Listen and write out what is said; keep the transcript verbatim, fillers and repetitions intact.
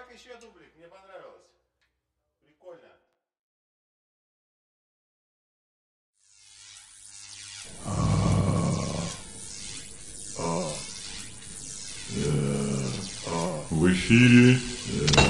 Добавь еще дублик, мне понравилось. Прикольно. В эфире